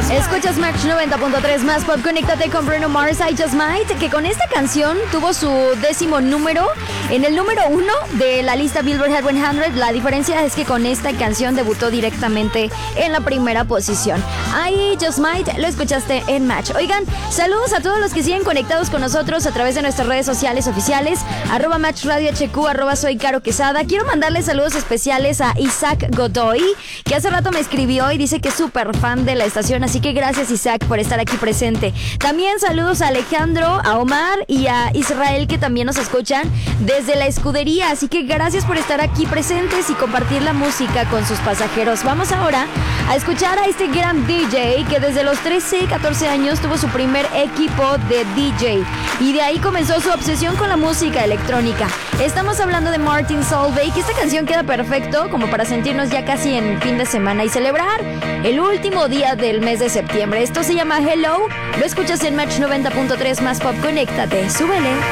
Escuchas Match 90.3 más pop. Conéctate con Bruno Mars, I Just Might, que con esta canción tuvo su 10º número en el número 1 de la lista Billboard Hot 100. La diferencia es que con esta canción debutó directamente en la primera posición. I Just Might, lo escuchaste en Match. Oigan, saludos a todos los que siguen conectados con nosotros a través de nuestras redes sociales oficiales, @Match Radio HQ, @Soy Caro Quesada. Quiero mandarles saludos especiales a Isaac Godoy, que hace rato me escribió y dice que es súper fan de la estación, así que gracias, Isaac, por estar aquí presente. También saludos a Alejandro, a Omar y a Israel, que también nos escuchan desde la escudería, así que gracias por estar aquí presentes y compartir la música con sus pasajeros. Vamos ahora a escuchar a este gran DJ que desde los 13 y 14 años tuvo su primer equipo de DJ y de ahí comenzó su obsesión con la música electrónica. Estamos hablando de Martin Solveig, que esta canción queda perfecto como para sentirnos ya casi en fin de semana y celebrar el último día del mes de septiembre. Esto se llama Hello, lo escuchas en Match 90.3 más pop. Conéctate, súbele.